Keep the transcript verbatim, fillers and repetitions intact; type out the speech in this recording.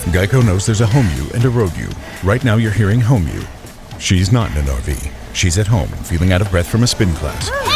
Geico knows there's a home you and a road you. Right now you're hearing home you. She's not in an R V. She's at home, feeling out of breath from a spin class.